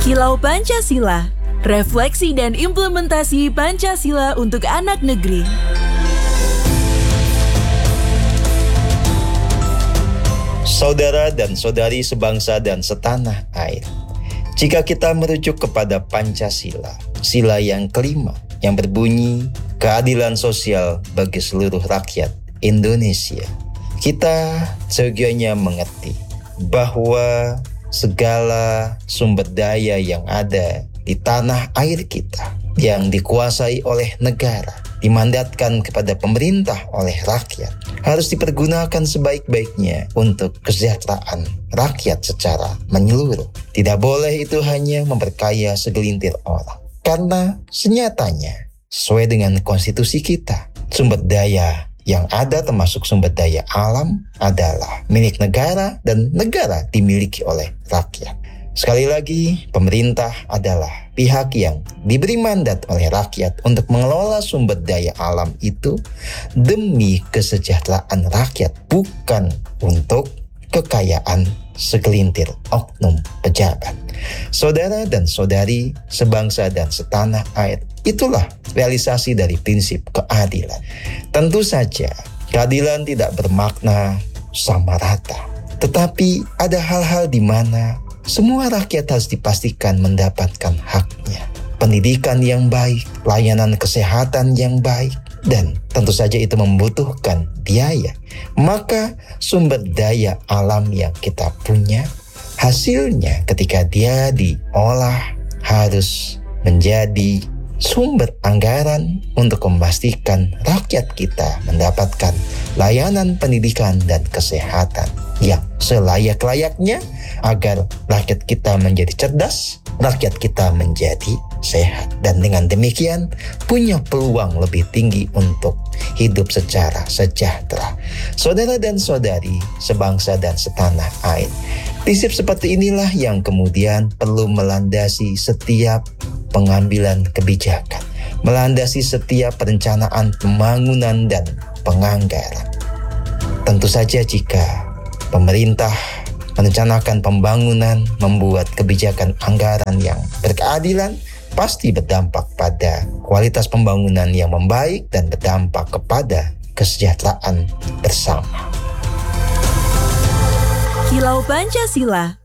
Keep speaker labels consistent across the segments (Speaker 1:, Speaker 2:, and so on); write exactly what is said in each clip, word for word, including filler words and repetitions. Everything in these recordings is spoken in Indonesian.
Speaker 1: Kilau Pancasila, refleksi dan implementasi Pancasila untuk anak negeri.
Speaker 2: Saudara dan saudari sebangsa dan setanah air, jika kita merujuk kepada Pancasila, sila yang kelima yang berbunyi keadilan sosial bagi seluruh rakyat Indonesia, kita seyogyanya mengerti bahwa segala sumber daya yang ada di tanah air kita yang dikuasai oleh negara, dimandatkan kepada pemerintah oleh rakyat, harus dipergunakan sebaik-baiknya untuk kesejahteraan rakyat secara menyeluruh. Tidak boleh itu hanya memperkaya segelintir orang. Karena senyatanya, sesuai dengan konstitusi kita, sumber daya yang ada termasuk sumber daya alam adalah milik negara dan negara dimiliki oleh rakyat. Sekali lagi, pemerintah adalah pihak yang diberi mandat oleh rakyat untuk mengelola sumber daya alam itu demi kesejahteraan rakyat, bukan untuk kekayaan segelintir oknum pejabat. Saudara dan saudari sebangsa dan setanah air, itulah realisasi dari prinsip keadilan. Tentu saja, keadilan tidak bermakna sama rata. Tetapi ada hal-hal di mana semua rakyat harus dipastikan mendapatkan haknya. Pendidikan yang baik, layanan kesehatan yang baik, dan tentu saja itu membutuhkan biaya. Maka sumber daya alam yang kita punya, hasilnya ketika dia diolah harus menjadi sumber anggaran untuk memastikan rakyat kita mendapatkan layanan pendidikan dan kesehatan yang selayak-layaknya agar rakyat kita menjadi cerdas, rakyat kita menjadi sehat. Dan dengan demikian punya peluang lebih tinggi untuk hidup secara sejahtera. Saudara dan saudari sebangsa dan setanah air, prinsip seperti inilah yang kemudian perlu melandasi setiap pengambilan kebijakan, melandasi setiap perencanaan pembangunan dan penganggaran. Tentu saja jika pemerintah merencanakan pembangunan, membuat kebijakan anggaran yang berkeadilan, pasti berdampak pada kualitas pembangunan yang membaik dan berdampak kepada kesejahteraan bersama.
Speaker 1: Kilau Pancasila.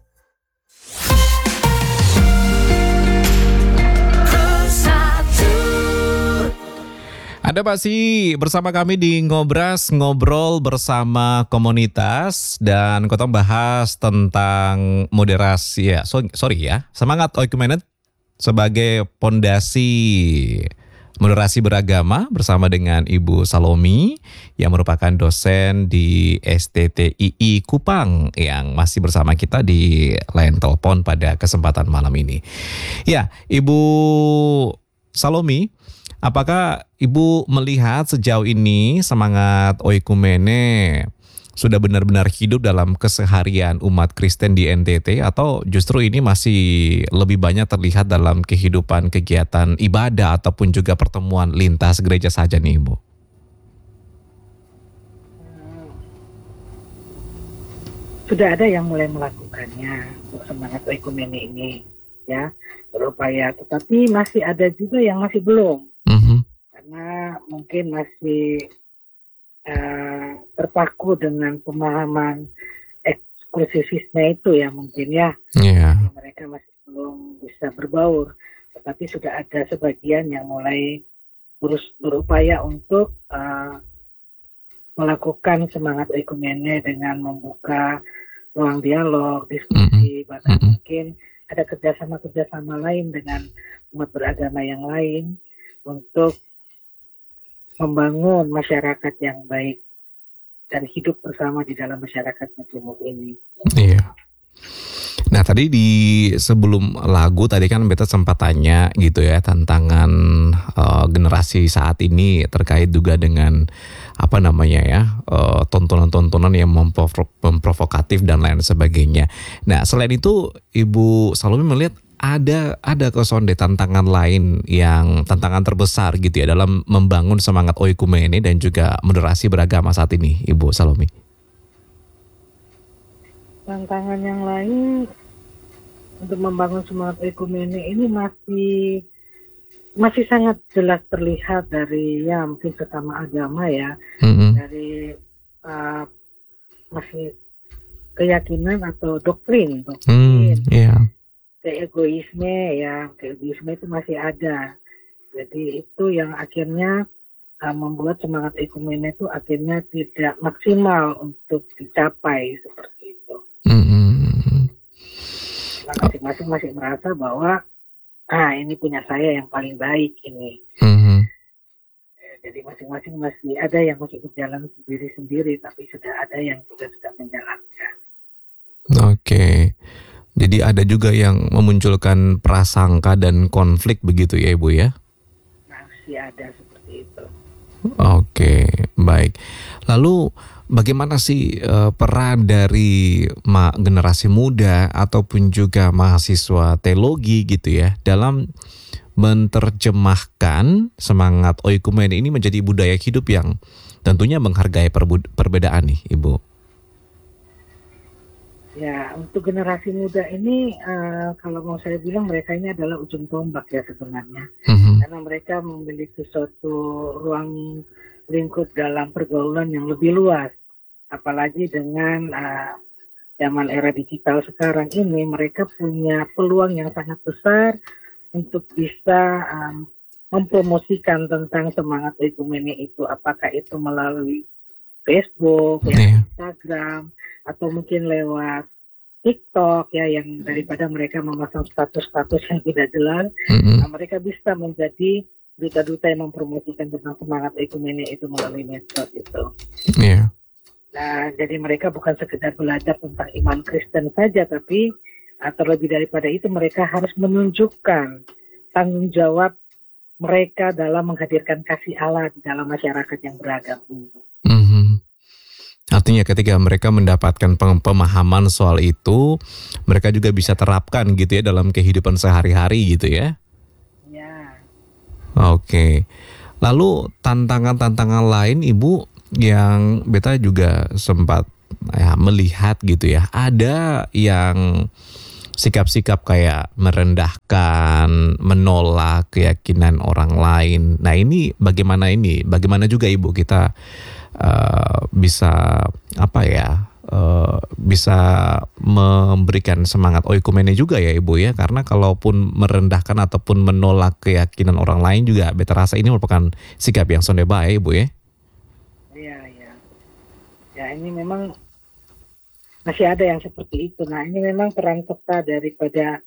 Speaker 3: Anda masih bersama kami di Ngobras, ngobrol bersama komunitas, dan kita bahas tentang moderasi ya. So, sorry ya, semangat oikumenet sebagai pondasi moderasi beragama bersama dengan Ibu Salomi yang merupakan dosen di S T T I I Kupang yang masih bersama kita di line telepon pada kesempatan malam ini. Ya, Ibu Salomi, apakah Ibu melihat sejauh ini semangat oikumene sudah benar-benar hidup dalam keseharian umat Kristen di N T T, atau justru ini masih lebih banyak terlihat dalam kehidupan kegiatan ibadah ataupun juga pertemuan lintas gereja saja nih Ibu?
Speaker 4: Sudah ada yang mulai melakukannya untuk semangat oikumene ini, ya, berupaya, tetapi masih ada juga yang masih belum. Mm-hmm. Karena mungkin masih uh, terpaku dengan pemahaman eksklusivisme itu ya mungkin ya. Yeah. Mereka masih belum bisa berbaur, tetapi sudah ada sebagian yang mulai terus berupaya untuk uh, melakukan semangat oikumene dengan membuka ruang dialog, diskusi, mm-hmm. bahkan mm-hmm. mungkin ada kerjasama-kerjasama lain dengan umat beragama yang lain untuk membangun masyarakat yang baik dan hidup bersama di dalam masyarakat majemuk ini.
Speaker 3: Iya. Nah tadi di sebelum lagu tadi kan Beta sempat tanya gitu ya, tantangan uh, generasi saat ini terkait juga dengan apa namanya ya, uh, tontonan-tontonan yang memprovo- memprovokatif dan lain sebagainya. Nah selain itu Ibu Salomi melihat ada ada kesonde tantangan lain yang tantangan terbesar gitu ya dalam membangun semangat oikumene dan juga moderasi beragama saat ini, Ibu Salomi.
Speaker 4: Tantangan yang lain untuk membangun semangat ekumene ini masih masih sangat jelas terlihat dari ya mungkin sesama agama ya,
Speaker 3: Mm-mm.
Speaker 4: dari uh, masih keyakinan atau doktrin,
Speaker 3: Hmm,
Speaker 4: doktrin,
Speaker 3: iya.
Speaker 4: keegoisme ya, keegoisme itu masih ada. Jadi itu yang akhirnya uh, membuat semangat ekumene itu akhirnya tidak maksimal untuk dicapai seperti itu.
Speaker 3: Mm-mm.
Speaker 4: Nah, masing-masing masih merasa bahwa ah ini punya saya yang paling baik ini.
Speaker 3: Mhm.
Speaker 4: Eh, Jadi masing-masing masih ada yang masih berjalan sendiri-sendiri, tapi sudah ada yang juga sudah menjalankan.
Speaker 3: Oke. Jadi ada juga yang memunculkan prasangka dan konflik begitu ya Ibu ya?
Speaker 4: Masih ada seperti itu.
Speaker 3: Oke, baik. Lalu bagaimana sih eh, peran dari ma- generasi muda ataupun juga mahasiswa teologi gitu ya dalam menerjemahkan semangat oikumene ini menjadi budaya hidup yang tentunya menghargai perbu- perbedaan nih Ibu?
Speaker 4: Ya, untuk generasi muda ini, eh, kalau mau saya bilang mereka ini adalah ujung tombak ya sebenarnya.
Speaker 3: Mhm.
Speaker 4: Karena mereka memiliki suatu ruang lingkup dalam pergaulan yang lebih luas. Apalagi dengan eh, zaman era digital sekarang ini, mereka punya peluang yang sangat besar untuk bisa um, mempromosikan tentang semangat ekumene itu. Apakah itu melalui Facebook, ya,
Speaker 3: Iya.
Speaker 4: Instagram, atau mungkin lewat TikTok ya, yang daripada mereka memasang status-status yang tidak jelas,
Speaker 3: Mhm.
Speaker 4: nah, mereka bisa menjadi duta-duta yang mempromosikan tentang semangat ekumene itu melalui medsos itu.
Speaker 3: Iya.
Speaker 4: Nah, jadi mereka bukan sekedar belajar tentang iman Kristen saja, tapi uh, terlebih daripada itu mereka harus menunjukkan tanggung jawab mereka dalam menghadirkan kasih Allah di dalam masyarakat yang beragam ini.
Speaker 3: Mhm. Artinya ketika mereka mendapatkan pem- pemahaman soal itu, mereka juga bisa terapkan gitu ya dalam kehidupan sehari-hari gitu ya.
Speaker 4: Ya,
Speaker 3: Oke. Lalu tantangan-tantangan lain Ibu yang beta juga sempat ya, melihat gitu ya. Ada yang sikap-sikap kayak merendahkan, menolak keyakinan orang lain. Nah ini bagaimana ini? Bagaimana juga Ibu kita uh, bisa apa ya? Uh, bisa memberikan semangat oikumene juga ya Ibu ya, karena kalaupun merendahkan ataupun menolak keyakinan orang lain juga beta rasa ini merupakan sikap yang sonde bae Ibu ya.
Speaker 4: ya, ya. Ya, ini memang masih ada yang seperti itu. Nah, ini memang peran serta daripada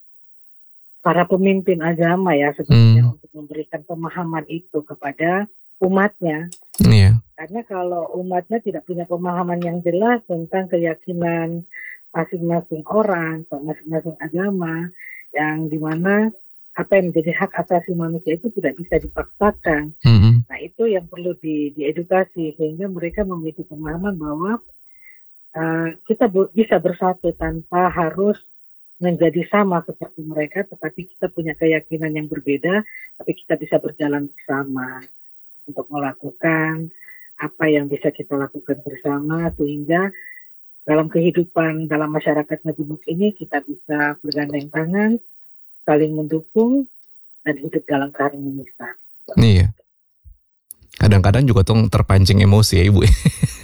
Speaker 4: para pemimpin agama ya sebenarnya
Speaker 3: Hmm.
Speaker 4: untuk memberikan pemahaman itu kepada umatnya.
Speaker 3: Iya.
Speaker 4: Karena kalau umatnya tidak punya pemahaman yang jelas tentang keyakinan masing-masing orang atau masing-masing agama, yang dimana apa yang menjadi hak asasi manusia itu tidak bisa dipaksakan.
Speaker 3: Mhm.
Speaker 4: Nah, itu yang perlu di, diedukasi sehingga mereka memiliki pemahaman bahwa uh, kita bu- bisa bersatu tanpa harus menjadi sama seperti mereka, tetapi kita punya keyakinan yang berbeda, tapi kita bisa berjalan bersama untuk melakukan apa yang bisa kita lakukan bersama sehingga dalam kehidupan dalam masyarakat Ngejebuk ini kita bisa bergandeng tangan, saling mendukung dan hidup dalam keharmonisan.
Speaker 3: Iya. Kadang-kadang juga tuh terpancing emosi ya Ibu.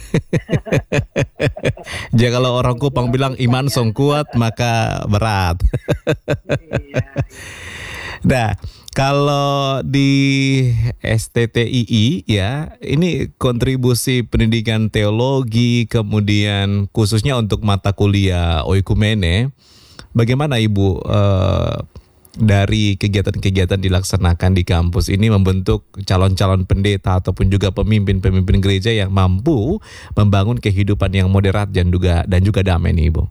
Speaker 3: Jadi kalau orang Kupang bilang iman song kuat maka berat.
Speaker 4: Iya,
Speaker 3: Nah, kalau di S T T I I ya, ini kontribusi pendidikan teologi, kemudian khususnya untuk mata kuliah oikumene, bagaimana Ibu eh, dari kegiatan-kegiatan dilaksanakan di kampus ini membentuk calon-calon pendeta ataupun juga pemimpin-pemimpin gereja yang mampu membangun kehidupan yang moderat dan juga dan juga damai nih Ibu.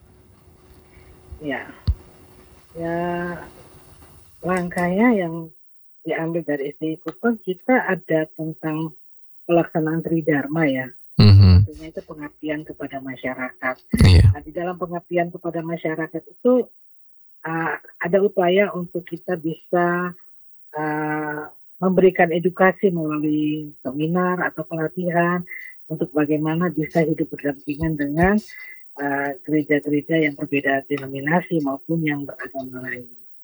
Speaker 4: ya, ya langkahnya yang diambil dari S D I Kupang kita ada tentang pelaksanaan tridharma ya.
Speaker 3: Mhm.
Speaker 4: Maksudnya itu pengabdian kepada masyarakat.
Speaker 3: Iya.
Speaker 4: Nah, di dalam pengabdian kepada masyarakat itu uh, ada upaya untuk kita bisa uh, memberikan edukasi melalui seminar atau pelatihan untuk bagaimana bisa hidup berdampingan dengan uh, gereja-gereja yang berbeda denominasi maupun yang beragama lain.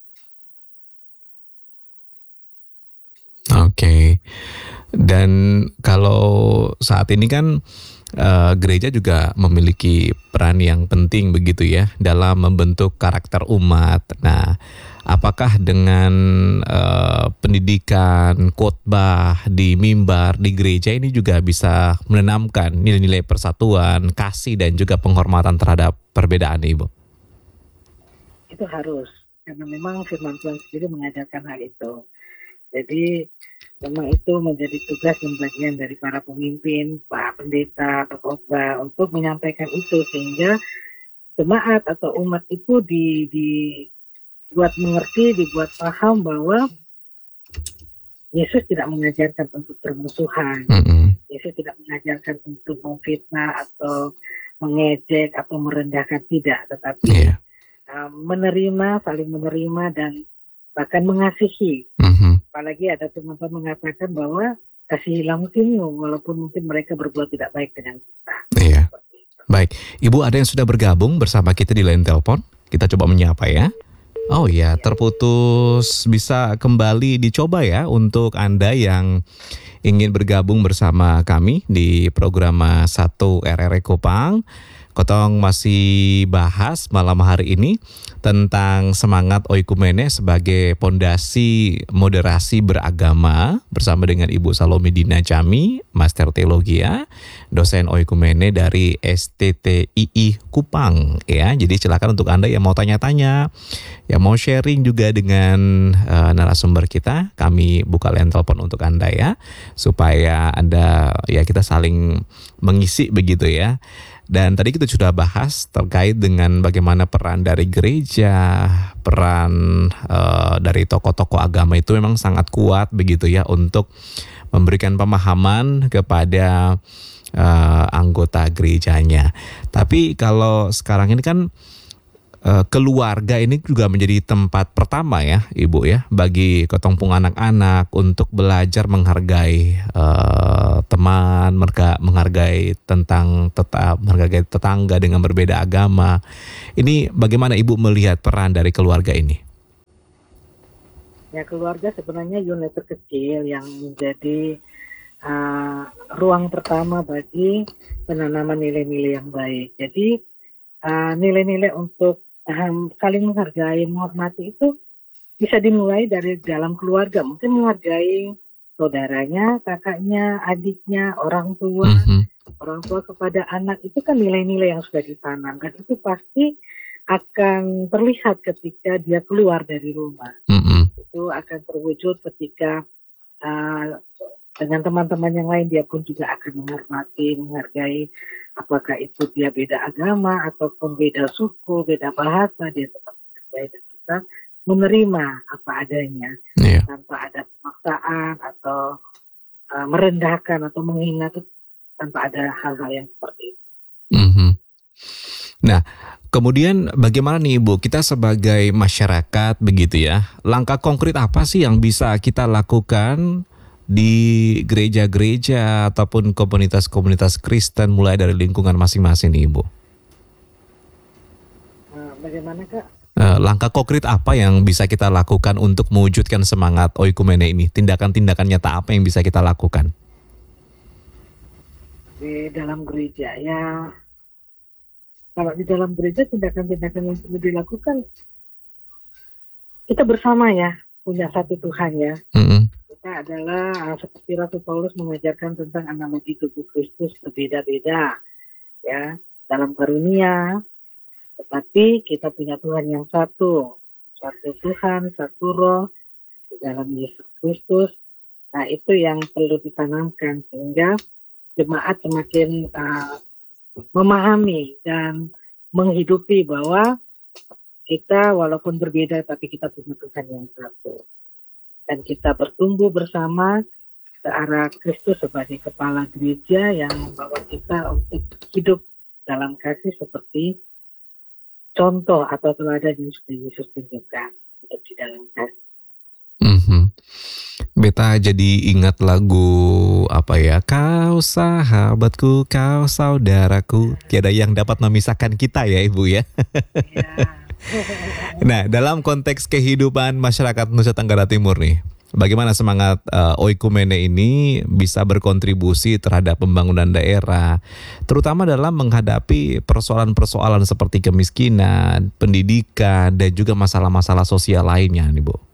Speaker 3: Oke, okay. Dan kalau saat ini kan uh, gereja juga memiliki peran yang penting begitu ya dalam membentuk karakter umat. Nah, apakah dengan uh, pendidikan khotbah di mimbar di gereja ini juga bisa menanamkan nilai-nilai persatuan, kasih dan juga penghormatan terhadap perbedaan, Ibu?
Speaker 4: Itu harus, karena memang firman Tuhan sendiri mengajarkan hal itu. Jadi memang itu menjadi tugas dan bagian dari para pemimpin, Pak Pendeta, Pak Khotbah untuk menyampaikan itu sehingga jemaat atau umat itu di, dibuat mengerti, dibuat paham bahwa Yesus tidak mengajarkan untuk bermusuhan. Mm-hmm. Yesus tidak mengajarkan untuk memfitnah atau mengejek atau merendahkan, tidak, tetapi yeah. uh, menerima, saling menerima dan bahkan mengasihi. Mm-hmm. Apalagi ada teman-teman mengatakan bahwa kasihilah musimmu, walaupun mungkin mereka berbuat tidak baik dengan kita.
Speaker 3: Iya. Baik, Ibu ada yang sudah bergabung bersama kita di line telepon. Kita coba menyapa ya. Oh iya, terputus. Bisa kembali dicoba ya untuk Anda yang ingin bergabung bersama kami di program satu R R E Kupang. Kotong masih bahas malam hari ini tentang semangat oikumene sebagai pondasi moderasi beragama bersama dengan Ibu Salome Dina Chami, Master Teologia, dosen oikumene dari S T T I I Kupang ya. Jadi silakan untuk Anda yang mau tanya-tanya, yang mau sharing juga dengan uh, narasumber kita, kami buka line telepon untuk Anda ya, supaya Anda ya kita saling mengisi begitu ya. Dan tadi kita sudah bahas terkait dengan bagaimana peran dari gereja, peran uh, dari tokoh-tokoh agama itu memang sangat kuat begitu ya untuk memberikan pemahaman kepada uh, anggota gerejanya. Tapi kalau sekarang ini kan uh, keluarga ini juga menjadi tempat pertama ya Ibu ya bagi ketongpung anak-anak untuk belajar menghargai uh, teman, mereka menghargai tentang tetap menghargai tetangga dengan berbeda agama. Ini bagaimana Ibu melihat peran dari keluarga ini?
Speaker 4: Ya, keluarga sebenarnya unit terkecil yang menjadi uh, ruang pertama bagi penanaman nilai-nilai yang baik. Jadi uh, nilai-nilai untuk um, saling menghargai, menghormati itu bisa dimulai dari dalam keluarga. Mungkin menghargai saudaranya, kakaknya, adiknya, orang tua, mm-hmm. orang tua kepada anak, itu kan nilai-nilai yang sudah ditanam. Dan itu pasti akan terlihat ketika dia keluar dari rumah. Mm-hmm. Itu akan terwujud ketika uh, dengan teman-teman yang lain dia pun juga akan menghormati, menghargai, apakah itu dia beda agama ataupun beda suku, beda bahasa, dia tetap menghargai dan kita menerima apa adanya, yeah. tanpa ada pemaksaan atau uh, merendahkan atau menghina, tanpa ada hal-hal yang seperti itu.
Speaker 3: Mm-hmm. Nah, kemudian bagaimana nih Ibu, kita sebagai masyarakat begitu ya, langkah konkret apa sih yang bisa kita lakukan di gereja-gereja ataupun komunitas-komunitas Kristen mulai dari lingkungan masing-masing nih Ibu?
Speaker 4: Uh, bagaimana Kak?
Speaker 3: Uh, langkah konkret apa yang bisa kita lakukan untuk mewujudkan semangat oikumene ini? Tindakan-tindakan nyata apa yang bisa kita lakukan?
Speaker 4: Di dalam gereja ya, kalau di dalam gereja tindakan-tindakan yang perlu dilakukan, kita bersama ya, punya satu Tuhan ya. Mm-hmm. Kita adalah seperti Rasul Paulus mengajarkan tentang analogi tubuh Kristus berbeda-beda ya, dalam karunia. Tetapi kita punya Tuhan yang satu, satu Tuhan, satu Roh di dalam Yesus Kristus. Nah, itu yang perlu ditanamkan sehingga jemaat semakin uh, memahami dan menghidupi bahwa kita walaupun berbeda tapi kita punya Tuhan yang satu. Dan kita bertumbuh bersama ke arah Kristus sebagai kepala gereja yang membawa kita untuk hidup dalam kasih seperti contoh atau teladan yang sudah Yesus tunjukkan untuk di dalam kasih.
Speaker 3: Mm-hmm. Beta jadi ingat lagu apa ya? Kau sahabatku, kau saudaraku, tiada yang dapat memisahkan kita ya Ibu ya.
Speaker 4: Ya.
Speaker 3: Nah, dalam konteks kehidupan masyarakat Nusa Tenggara Timur nih, bagaimana semangat uh, Oikumene ini bisa berkontribusi terhadap pembangunan daerah, terutama dalam menghadapi persoalan-persoalan seperti kemiskinan, pendidikan, dan juga masalah-masalah sosial lainnya nih Bu?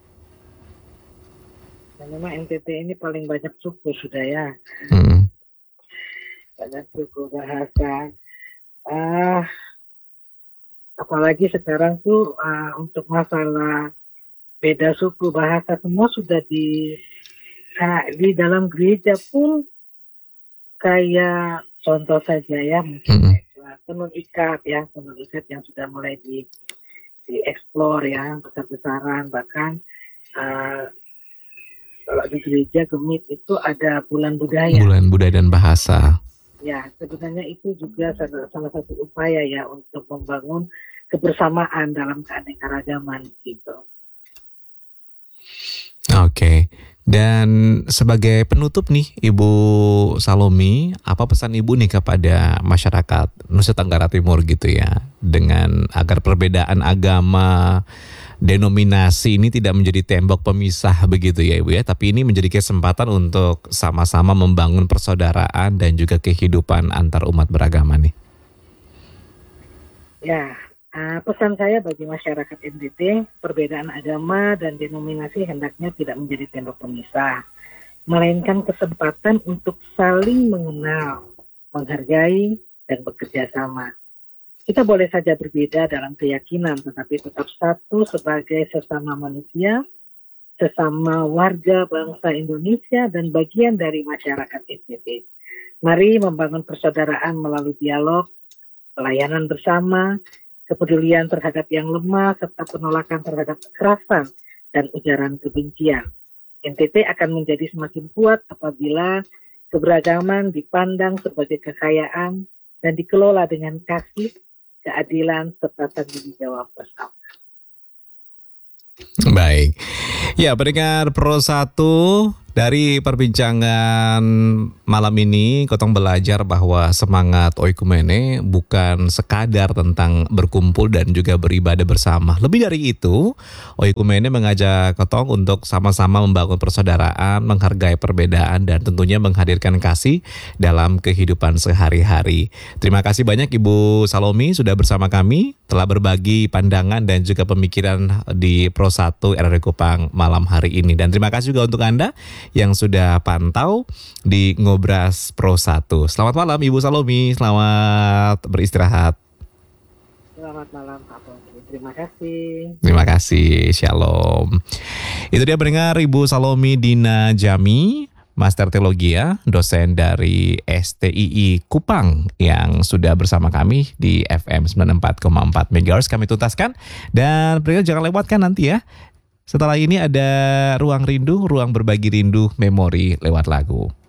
Speaker 4: Memang N T T ini paling banyak suku sudah ya.
Speaker 3: Hmm.
Speaker 4: Banyak suku bahasa. Ah, apalagi sekarang tuh uh, untuk masalah beda suku bahasa semua sudah di uh, di dalam gereja pun kayak contoh saja ya mungkin hmm. tenun ikat ya tenun ikat yang sudah mulai di dieksplor ya besar-besaran, bahkan uh, kalau di gereja Gemit itu ada bulan budaya.
Speaker 3: Bulan budaya dan bahasa.
Speaker 4: Ya, sebenarnya itu juga salah, salah satu upaya ya untuk membangun kebersamaan dalam keanekaragaman gitu.
Speaker 3: Oke, okay. Dan sebagai penutup nih Ibu Salomi, apa pesan Ibu nih kepada masyarakat Nusa Tenggara Timur gitu ya, dengan agar perbedaan agama, denominasi ini tidak menjadi tembok pemisah begitu ya Ibu ya, tapi ini menjadi kesempatan untuk sama-sama membangun persaudaraan dan juga kehidupan antar umat beragama nih.
Speaker 4: Ya, uh, pesan saya bagi masyarakat N T T, perbedaan agama dan denominasi hendaknya tidak menjadi tembok pemisah, melainkan kesempatan untuk saling mengenal, menghargai, dan bekerja sama. Kita boleh saja berbeda dalam keyakinan, tetapi tetap satu sebagai sesama manusia, sesama warga bangsa Indonesia, dan bagian dari masyarakat N T T. Mari membangun persaudaraan melalui dialog, pelayanan bersama, kepedulian terhadap yang lemah, serta penolakan terhadap kekerasan dan ujaran kebencian. N T T akan menjadi semakin kuat apabila keberagaman dipandang sebagai kekayaan dan dikelola dengan kasih, keadilan, serta tanggung jawab bersama.
Speaker 3: Baik. Ya, pendengar Pro satu, dari perbincangan malam ini Kotong belajar bahwa semangat Oikumene bukan sekadar tentang berkumpul dan juga beribadah bersama. Lebih dari itu, Oikumene mengajak Kotong untuk sama-sama membangun persaudaraan, menghargai perbedaan, dan tentunya menghadirkan kasih dalam kehidupan sehari-hari. Terima kasih banyak Ibu Salomi sudah bersama kami, telah berbagi pandangan dan juga pemikiran di Pro satu R R Kupang malam hari ini. Dan terima kasih juga untuk Anda yang sudah pantau di Ngobras Pro satu. Selamat malam Ibu Salomi, selamat beristirahat.
Speaker 4: Selamat malam Pak Bongki, terima kasih.
Speaker 3: Terima kasih, shalom. Itu dia pendengar Ibu Salomi Dina Jami, Master Teologi ya, dosen dari S T I I Kupang yang sudah bersama kami di F M sembilan puluh empat koma empat megahertz. Kami tuntaskan dan pendengar jangan lewatkan nanti ya. Setelah ini ada Ruang Rindu, ruang berbagi rindu memori lewat lagu.